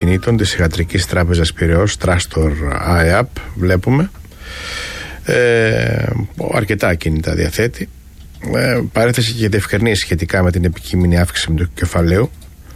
ακινήτων της Ιατρικής Τράπεζας Πειραιώς, Τράστορ ΑΕΑΠ, βλέπουμε. Αρκετά ακίνητα διαθέτει. Παρέθεσε και διευκρινήσει σχετικά με την επικείμενη αύξηση του κεφαλαίου,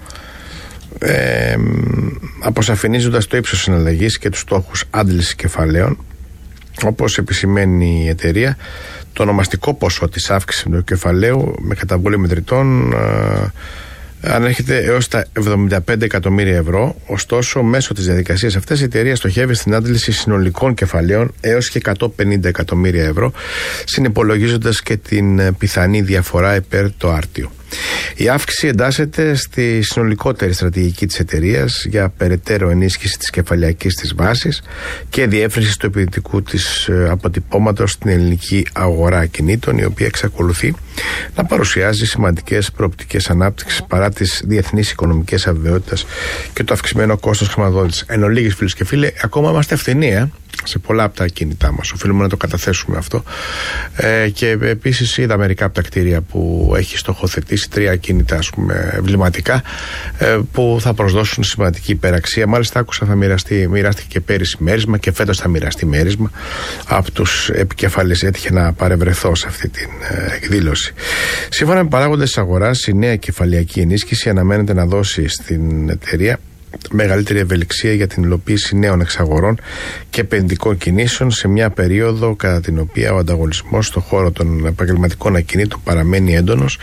αποσαφηνίζοντας το ύψος συναλλαγής και τους στόχους άντλησης κεφαλαίων. Όπως επισημαίνει η εταιρεία, το ονομαστικό ποσό της αύξησης του κεφαλαίου με καταβολή μετρητών ανέρχεται έως τα 75 εκατομμύρια ευρώ. Ωστόσο, μέσω της διαδικασίας αυτής η εταιρεία στοχεύει στην άντληση συνολικών κεφαλαίων έως και 150 εκατομμύρια ευρώ, συνυπολογίζοντας και την πιθανή διαφορά υπέρ το άρτιο. Η αύξηση εντάσσεται στη συνολικότερη στρατηγική της εταιρείας για περαιτέρω ενίσχυση της κεφαλαιακής της βάσης και διεύρυνση του επενδυτικού της αποτυπώματος στην ελληνική αγορά ακινήτων, η οποία εξακολουθεί να παρουσιάζει σημαντικές προοπτικές ανάπτυξης παρά τις διεθνείς οικονομικές αβεβαιότητες και το αυξημένο κόστος χρηματοδότησης. Εν ολίγης, φίλες και φίλοι, ακόμα είμαστε φθηνοί σε πολλά από τα ακίνητά μας. Οφείλουμε να το καταθέσουμε αυτό. Και επίσης είδα μερικά από τα κτίρια που έχει στοχοθετήσει, 3 ακίνητα, ας πούμε, εμβληματικά, που θα προσδώσουν σημαντική υπεραξία. Μάλιστα, άκουσα μοιράστηκε και πέρυσι μέρισμα και φέτος θα μοιραστεί μέρισμα από τους επικεφαλείς. Έτυχε να παρευρεθώ σε αυτή την εκδήλωση. Σύμφωνα με παράγοντες της αγοράς, η νέα κεφαλαιακή ενίσχυση αναμένεται να δώσει στην εταιρεία μεγαλύτερη ευελιξία για την υλοποίηση νέων εξαγορών και επενδυτικών κινήσεων σε μια περίοδο κατά την οποία ο ανταγωνισμός στον χώρο των επαγγελματικών ακινήτων παραμένει έντονος.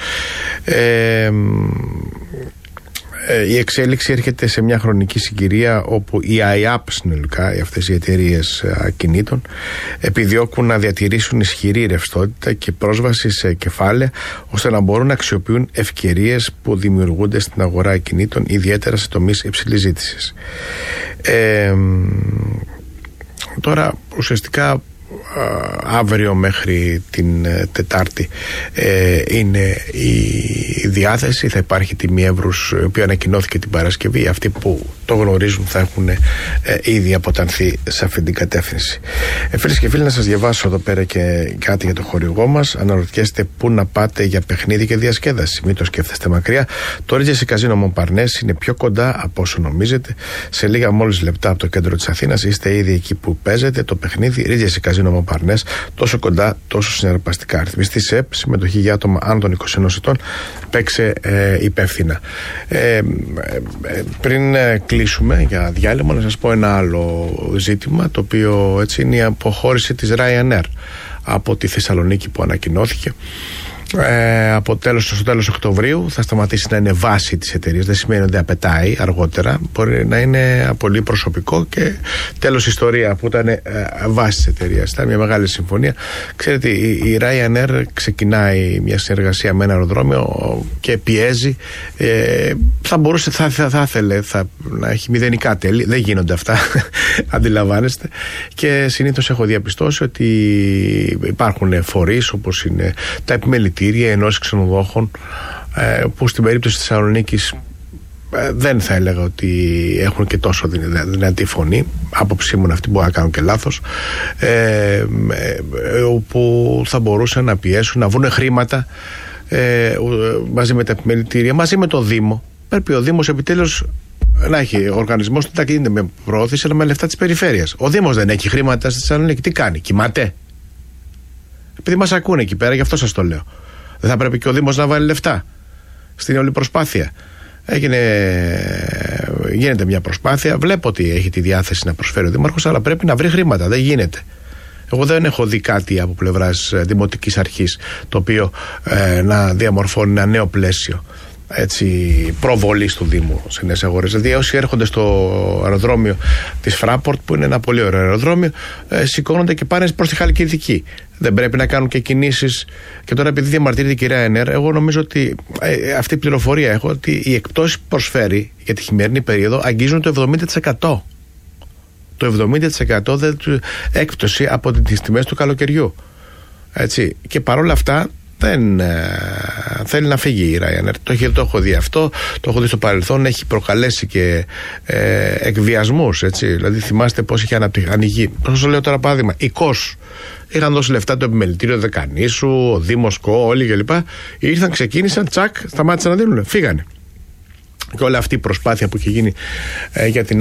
Η εξέλιξη έρχεται σε μια χρονική συγκυρία όπου οι ΑΕΑΠ συνολικά, αυτές οι εταιρείες ακινήτων, επιδιώκουν να διατηρήσουν ισχυρή ρευστότητα και πρόσβαση σε κεφάλαια, ώστε να μπορούν να αξιοποιούν ευκαιρίες που δημιουργούνται στην αγορά ακινήτων, ιδιαίτερα σε τομείς υψηλής ζήτησης. Τώρα ουσιαστικά αύριο μέχρι την Τετάρτη είναι η διάθεση. Θα υπάρχει τιμή εύρους, η οποία ανακοινώθηκε την Παρασκευή. Αυτοί που το γνωρίζουν θα έχουν ήδη αποτανθεί σε αυτή την κατεύθυνση. Φίλες και φίλοι, να σας διαβάσω εδώ πέρα και κάτι για το χορηγό μας. Αναρωτιέστε πού να πάτε για παιχνίδι και διασκέδαση. Μην το σκέφτεστε μακριά. Το Regency Casino Montparnasse είναι πιο κοντά από όσο νομίζετε. Σε λίγα μόλις λεπτά από το κέντρο της Αθήνας είστε ήδη εκεί που παίζετε το παιχνίδι. Regency Casino Montparnasse, τόσο κοντά, τόσο συναρπαστικά. Αριθμιστή ΣΕΠ, συμμετοχή για άτομα άνω των 21 ετών. Παίξε υπεύθυνα. Πριν κλείσουμε για διάλειμμα, να σας πω ένα άλλο ζήτημα, το οποίο έτσι είναι η αποχώρηση της Ryanair από τη Θεσσαλονίκη που ανακοινώθηκε. Στο τέλος Οκτωβρίου θα σταματήσει να είναι βάση της εταιρείας. Δεν σημαίνει ότι απετάει αργότερα. Μπορεί να είναι πολύ προσωπικό και τέλος ιστορία που ήταν βάση της εταιρείας. Ήταν μια μεγάλη συμφωνία. Ξέρετε, η Ryanair ξεκινάει μια συνεργασία με ένα αεροδρόμιο και πιέζει. Θα ήθελε να έχει μηδενικά τέλη. Δεν γίνονται αυτά, αντιλαμβάνεστε. Και συνήθως έχω διαπιστώσει ότι υπάρχουν φορείς όπως είναι τα επιμελητήρια, ενός ξενοδόχων, που στην περίπτωση της Θεσσαλονίκης δεν θα έλεγα ότι έχουν και τόσο δυνατή φωνή. Άποψή μου είναι αυτή, μπορεί να κάνουν και λάθος, όπου θα μπορούσαν να πιέσουν, να βρουν χρήματα μαζί με τα επιμελητήρια, μαζί με το Δήμο. Πρέπει ο Δήμος επιτέλους να έχει, ο οργανισμός δεν θα γίνεται με προώθηση, αλλά με λεφτά της περιφέρειας. Ο Δήμος δεν έχει χρήματα στη Θεσσαλονίκη, τι κάνει, κοιμάται? Επειδή μας ακούνε εκεί πέρα, γι' αυτό σας το λέω. Δεν θα πρέπει και ο Δήμος να βάλει λεφτά στην όλη προσπάθεια? Γίνεται μια προσπάθεια. Βλέπω ότι έχει τη διάθεση να προσφέρει ο Δήμαρχος, αλλά πρέπει να βρει χρήματα. Δεν γίνεται. Εγώ δεν έχω δει κάτι από πλευράς δημοτικής αρχής το οποίο να διαμορφώνει ένα νέο πλαίσιο προβολής του Δήμου σε νέες αγορές. Δηλαδή, όσοι έρχονται στο αεροδρόμιο της Fraport, που είναι ένα πολύ ωραίο αεροδρόμιο, σηκώνονται και πάνε προς τη Χαλκιδική. Δεν πρέπει να κάνουν και κινήσεις? Και τώρα, επειδή διαμαρτύρεται η κυρία Ryanair, εγώ νομίζω ότι αυτή η πληροφορία έχω, ότι οι εκπτώσεις που προσφέρει για τη χειμερινή περίοδο αγγίζουν το 70%. Το 70% έκπτωση από τις τιμές του καλοκαιριού. Και παρόλα αυτά δεν θέλει να φύγει η Ryanair. Το έχω δει αυτό, το έχω δει στο παρελθόν, έχει προκαλέσει και εκβιασμούς. Δηλαδή, θυμάστε πώς είχε ανοιγεί. Πώς λέω τώρα παράδειγμα, η ΚΟΣ. Είχαν δώσει λεφτά το επιμελητήριο Δεκανήσου, ο Δήμος ΚΟ, όλοι κλπ. Ήρθαν, ξεκίνησαν, τσακ, σταμάτησαν να δίνουν, φύγανε. Και όλη αυτή η προσπάθεια που είχε γίνει για την